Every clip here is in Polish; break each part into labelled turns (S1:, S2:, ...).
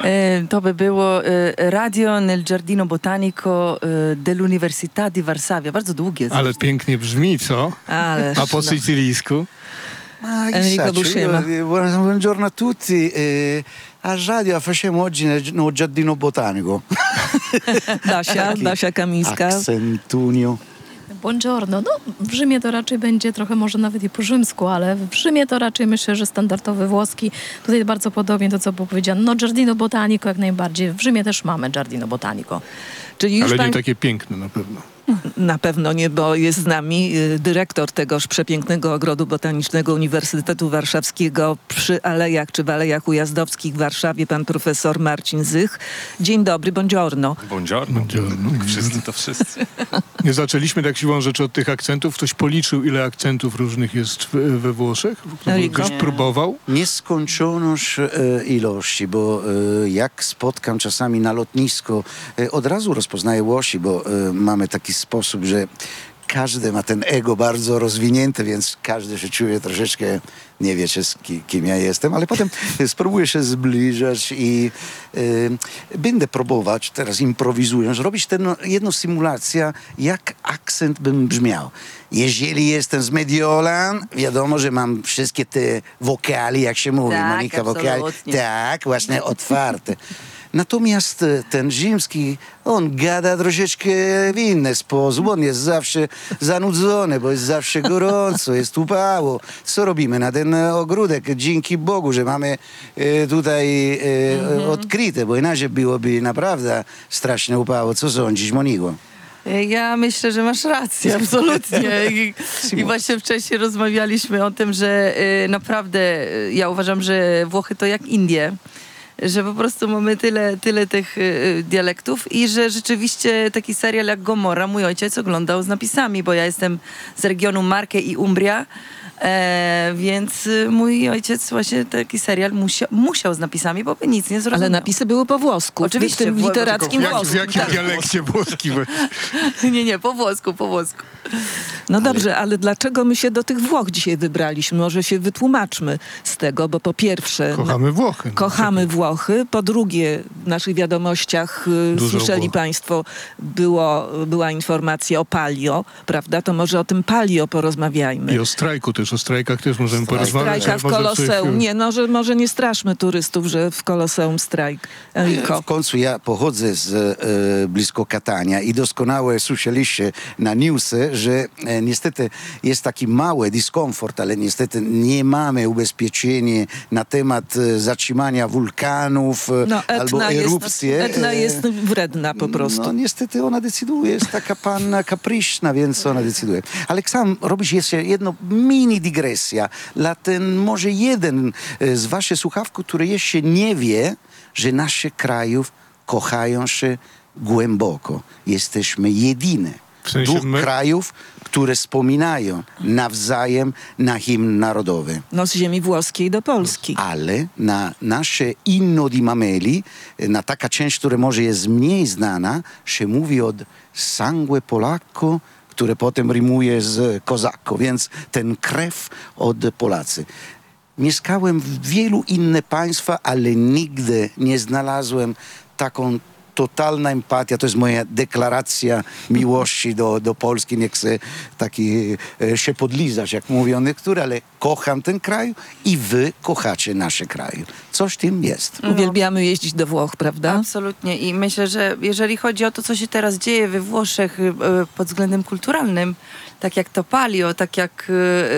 S1: To by było Radio nel Giardino Botanico dell'Università di Varsavia. Bardzo długie.
S2: Ale pięknie brzmi, co?
S1: Ależ,
S2: A po sycylijsku?
S3: Ma
S1: Enrico
S3: chissà,
S1: Buscema.
S3: Buongiorno a tutti. A radio facciamo oggi nel Giardino Botanico.
S1: Dasia Kamińska.
S3: Accentunio.
S4: Buongiorno. No, w Rzymie to raczej będzie trochę może nawet i po rzymsku, ale w Rzymie to raczej myślę, że standardowy włoski. Tutaj bardzo podobnie to, co było powiedziane. No, Giardino Botanico jak najbardziej. W Rzymie też mamy Giardino Botanico.
S1: Czyli już
S2: Ale nie takie piękne na pewno.
S5: Na pewno nie, bo jest z nami dyrektor tegoż przepięknego ogrodu botanicznego Uniwersytetu Warszawskiego przy Alejach czy w Alejach Ujazdowskich w Warszawie, pan profesor Marcin Zych. Dzień dobry, buongiorno.
S6: Buongiorno.
S2: Buongiorno.
S6: Wszyscy to wszyscy.
S2: Nie zaczęliśmy tak siłą rzeczy od tych akcentów. Ktoś policzył, ile akcentów różnych jest we Włoszech?
S5: Enrico?
S2: Ktoś próbował?
S3: Nieskończoność ilości, bo jak spotkam czasami na lotnisko, od razu rozpoznaję Włosi, bo mamy taki sposób, że każdy ma ten ego bardzo rozwinięty, więc każdy się czuje troszeczkę, nie wiecie kim ja jestem, ale potem spróbuję się zbliżać i będę próbować, teraz improwizując, robić jedną symulację, jak akcent bym brzmiał. Jeżeli jestem z Mediolan, wiadomo, że mam wszystkie te wokali, jak się mówi,
S1: Tak,
S3: Monika, wokali.
S1: absolutnie.
S3: Tak, właśnie otwarte. Natomiast ten rzymski, on gada troszeczkę w inny sposób. On jest zawsze zanudzony, bo jest zawsze gorąco, jest upało. Co robimy na ten ogródek? Dzięki Bogu, że mamy tutaj odkryte, bo inaczej byłoby naprawdę strasznie upało. Co sądzisz, Moniko?
S1: Ja myślę, że masz rację, absolutnie. I właśnie wcześniej rozmawialiśmy o tym, że naprawdę ja uważam, że Włochy to jak Indie. Że po prostu mamy tyle tych dialektów i że rzeczywiście taki serial jak Gomorra mój ojciec oglądał z napisami, bo ja jestem z regionu Marche i Umbria, więc mój ojciec właśnie taki serial musiał z napisami, bo by nic nie zrozumiał.
S5: Ale napisy były po włosku.
S1: Oczywiście,
S5: W tym literackim
S2: W
S5: włosku.
S2: jakim
S5: Tak.
S2: dialekcie włoskim?
S1: Nie, po włosku.
S5: No dobrze, ale dlaczego my się do tych Włoch dzisiaj wybraliśmy? Może się wytłumaczmy z tego, bo po pierwsze...
S2: Kochamy Włochy.
S5: Kochamy Włochy. Po drugie, w naszych wiadomościach
S2: Dużo
S5: słyszeli
S2: Włoch.
S5: państwo, była informacja o palio, prawda? To może o tym palio porozmawiajmy.
S2: I o strajku też, o strajkach też możemy porozmawiać.
S5: Strajka w
S2: ale może
S5: Koloseum. Nie, no, że może nie straszmy turystów, że w Koloseum strajk. Enrico.
S3: W końcu ja pochodzę z blisko Katania i doskonale słyszeliście na newsy, że niestety jest taki mały dyskomfort, ale niestety nie mamy ubezpieczenia na temat zatrzymania wulkanów albo erupcji.
S5: Etna jest wredna po prostu.
S3: No niestety ona decyduje, jest taka panna kapryśna, więc ona decyduje. Ale sam robisz jeszcze jedno mini dygresja dla ten może jeden z waszych słuchawków, który jeszcze nie wie, że nasze krajów kochają się głęboko. Jesteśmy jedyne.
S2: W sensie
S3: Dwóch krajów, które wspominają nawzajem na hymn narodowy.
S5: No z ziemi włoskiej do Polski.
S3: Ale na nasze inno di Mameli, na taka część, która może jest mniej znana, się mówi od sangue polacco, które potem rymuje z kozako, więc ten krew od Polacy. Mieszkałem w wielu innych państwach, ale nigdy nie znalazłem taką totalna empatia, to jest moja deklaracja miłości do Polski, nie chcę taki się podlizać, jak mówią niektóre, ale kocham ten kraj i wy kochacie nasze kraje. Coś w tym jest.
S5: Uwielbiamy jeździć do Włoch, prawda?
S1: Absolutnie. I myślę, że jeżeli chodzi o to, co się teraz dzieje we Włoszech pod względem kulturalnym, tak jak to palio, tak jak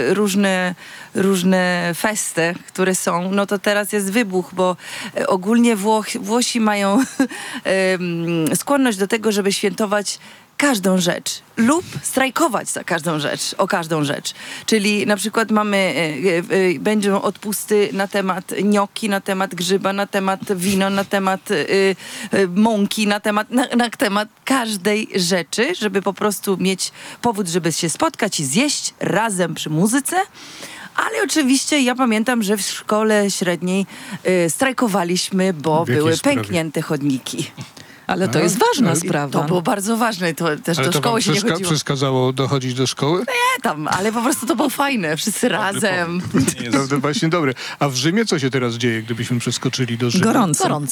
S1: różne festy, które są, no to teraz jest wybuch, bo ogólnie Włosi mają skłonność do tego, żeby świętować każdą rzecz lub strajkować za każdą rzecz, o każdą rzecz. Czyli na przykład będą odpusty na temat gnocchi, na temat grzyba, na temat wino, na temat mąki, na temat każdej rzeczy, żeby po prostu mieć powód, żeby się spotkać i zjeść razem przy muzyce. Ale oczywiście ja pamiętam, że w szkole średniej strajkowaliśmy, bo
S2: W jakiej
S1: były
S2: sprawie?
S1: pęknięte chodniki.
S5: Ale to jest ważna sprawa.
S1: To było bardzo ważne, to też
S2: Ale
S1: do
S2: to
S1: szkoły
S2: wam
S1: się nie chodziło.
S2: przeszkadzało dochodzić do szkoły?
S1: Nie tam, ale po prostu to było fajne, wszyscy razem.
S2: To właśnie dobre. A w Rzymie co się teraz dzieje, gdybyśmy przeskoczyli do Rzymu?
S5: Gorąco.